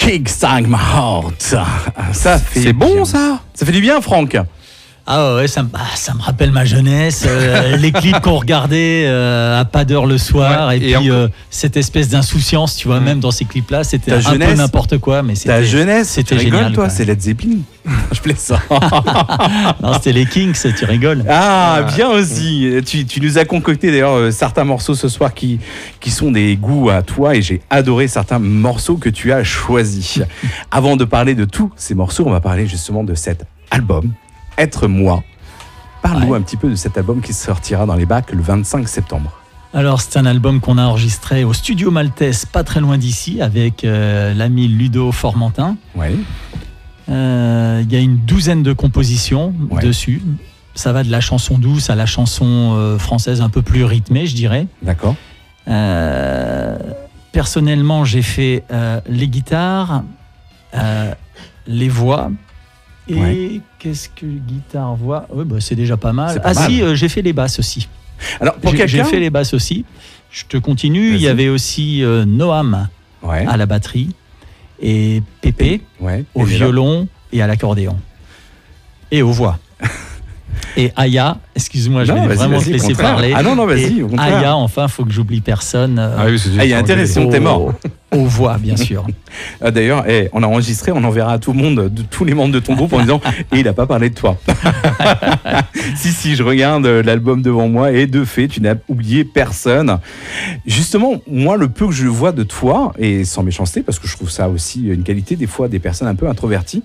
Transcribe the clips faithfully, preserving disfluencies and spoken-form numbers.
Kickstart My Heart. Ça fait C'est bon ça. Ça fait du bien, Franck. Ah ouais, ça, me- ah, ça me rappelle ma jeunesse, euh, les clips qu'on regardait euh, à pas d'heure le soir, Ouais, et, et puis encore- euh, cette espèce d'insouciance, tu vois, Mm. même dans ces clips-là, c'était Ta un jeunesse, peu n'importe quoi, mais Ta c'était, jeunesse, c'était tu rigoles, génial. toi, quoi. c'est Led Zeppelin. Je plaisante. Non, c'était les Kings, tu rigoles. Ah, bien aussi. Tu, tu nous as concocté d'ailleurs euh, certains morceaux ce soir qui, qui sont des goûts à toi et j'ai adoré certains morceaux que tu as choisis. Avant de parler de tous ces morceaux, on va parler justement de cet album, Être Moi. Parle-nous Ouais. un petit peu de cet album qui sortira dans les bacs le vingt-cinq septembre. Alors, c'est un album qu'on a enregistré au Studio Maltese, pas très loin d'ici, avec euh, l'ami Ludo Formentin. Oui. Euh, Il y a une douzaine de compositions Ouais. dessus. Ça va de la chanson douce à la chanson euh, française un peu plus rythmée, je dirais. D'accord. Euh, personnellement, j'ai fait euh, les guitares, euh, les voix. Et Ouais. qu'est-ce que guitare, voix Oui, bah, c'est déjà pas mal. C'est pas ah mal. si, euh, j'ai fait les basses aussi. Alors, pour J'ai j'ai quelqu'un... fait les basses aussi. Je te continue. Vas-y. Il y avait aussi euh, Noam Ouais. à la batterie et Pépé Ouais. au Et déjà- violon et à l'accordéon. Et aux voix. Et Aya, excuse-moi, je Non, vais vas-y, vraiment vas-y, te au laisser contraire. parler. Ah non, non, vas-y, Et au contraire. Aya, enfin, faut que j'oublie personne. euh, Ah oui, c'est Ah, il y a intérêt, sinon t'es mort. Aux, aux voix, bien sûr. Ah, d'ailleurs, eh, on a enregistré, on enverra à tout le monde, de, tous les membres de ton groupe en disant et il n'a pas parlé de toi. Si, si, je regarde euh, l'album devant moi et de fait, tu n'as oublié personne. Justement, moi, le peu que je vois de toi, et sans méchanceté, parce que je trouve ça aussi une qualité, des fois, des personnes un peu introverties,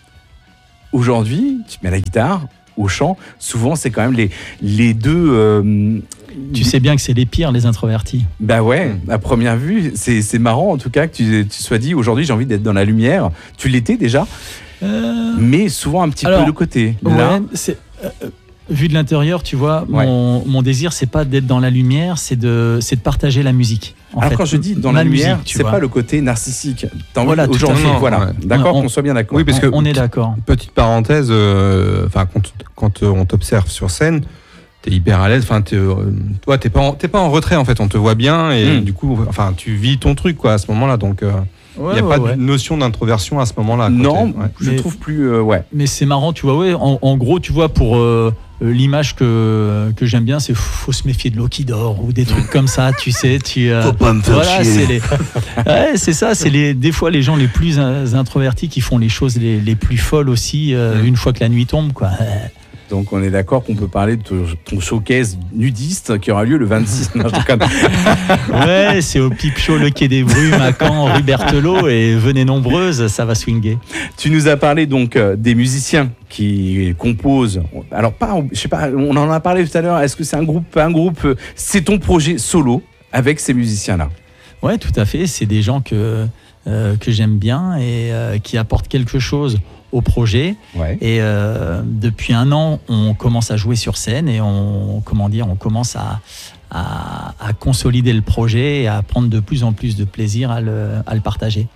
aujourd'hui, tu te mets à la guitare, au chant, souvent, c'est quand même les, les deux. euh, Tu sais bien que c'est les pires, les introvertis. Bah ouais, à première vue, c'est c'est marrant en tout cas que tu, tu sois dit aujourd'hui j'ai envie d'être dans la lumière. Tu l'étais déjà, Euh, mais souvent un petit Alors, peu de côté. Là, ouais, c'est, euh, euh, vu de l'intérieur, tu vois, Ouais. mon, mon désir, c'est pas d'être dans la lumière, c'est de, c'est de partager la musique. En alors fait. quand je dis dans Ma la lumière, musique, tu c'est vois. pas le côté narcissique. T'as envie Voilà, tout à aujourd'hui, fait. voilà, Ouais. d'accord, On- qu'on soit bien d'accord. Oui, parce que on, on est d'accord. petite parenthèse, euh, enfin quand, quand euh, on t'observe sur scène, t'es hyper à l'aise. Enfin, t'es, euh, toi, t'es pas en, t'es pas en retrait en fait. On te voit bien et Mm. du coup, enfin, tu vis ton truc quoi à ce moment-là. Donc, il Ouais, n'y a ouais, pas ouais. de notion d'introversion à ce moment-là. à côté. Non, Ouais. je Mais- trouve plus, euh, ouais. Mais c'est marrant, tu vois, ouais, en, en gros, tu vois, pour euh, euh, l'image que, que j'aime bien, c'est faut se méfier de l'eau qui dort ou des trucs comme ça, tu sais. Tu, euh, Faut pas me faire voilà, chier. c'est les, ouais, c'est ça, c'est les, des fois les gens les plus in- introvertis qui font les choses les, les plus folles aussi euh, Mm. une fois que la nuit tombe, quoi. Donc on est d'accord qu'on peut parler de ton, ton showcase nudiste qui aura lieu le vingt-six. Non, je déconne. Ouais, c'est au Pipe Show, le Quai des Brumes, à Caen, rue Berthelot, et venez nombreuses, ça va swinguer. Tu nous as parlé donc euh, des musiciens qui composent. Alors pas, je sais pas, on en a parlé tout à l'heure. Est-ce que c'est un groupe, pas un groupe euh, C'est ton projet solo avec ces musiciens-là. Ouais, tout à fait. C'est des gens que, euh, que j'aime bien et euh, qui apportent quelque chose au projet. Ouais. Et euh, depuis un an, on commence à jouer sur scène et on, comment dire, on commence à, à, à consolider le projet et à prendre de plus en plus de plaisir à le, à le partager.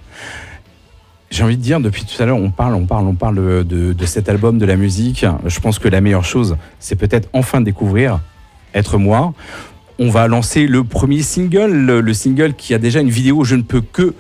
J'ai envie de dire, depuis tout à l'heure, on parle, on parle, on parle de, de, de cet album, de la musique. Je pense que la meilleure chose, c'est peut-être enfin de découvrir Être Moi. On va lancer le premier single, le, le single qui a déjà une vidéo. Je ne peux que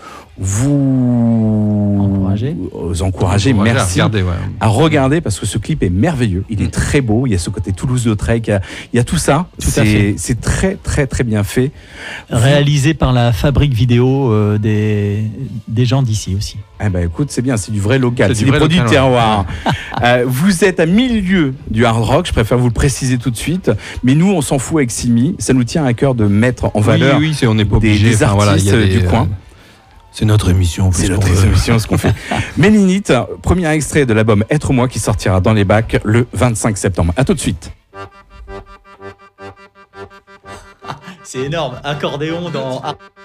vous Encourager. vous encourager. Bon, Merci. regardez, ouais. À regarder parce que ce clip est merveilleux. Il est Mm. très beau. Il y a ce côté Toulouse-Lautrec. Il y a, il y a tout ça. Tout à C'est- fait. C'est très, très, très bien fait. Réalisé par la fabrique vidéo euh, des, des gens d'ici aussi. Eh ben écoute, c'est bien, c'est du vrai local, C'est c'est du des vrai produits de local, terroir. Euh, vous êtes à milieu du hard rock, je préfère vous le préciser tout de suite, mais nous on s'en fout avec Simi, ça nous tient à cœur de mettre en valeur Oui, oui, c'est, on n'est pas des, obligé. des Enfin, voilà, il y a artistes des, du coin. euh, C'est notre émission. C'est plus notre qu'on veut. émission, ce qu'on fait. Mélinite, premier extrait de l'album Être Moi qui sortira dans les bacs le vingt-cinq septembre. À tout de suite. C'est énorme, accordéon dans...